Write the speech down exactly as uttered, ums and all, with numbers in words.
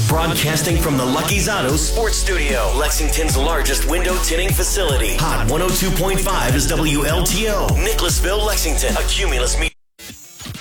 Broadcasting from the Lucky's Auto Sports Studio, Lexington's largest window tinting facility. Hot one oh two point five is W L T O. Nicholasville, Lexington, a Cumulus Media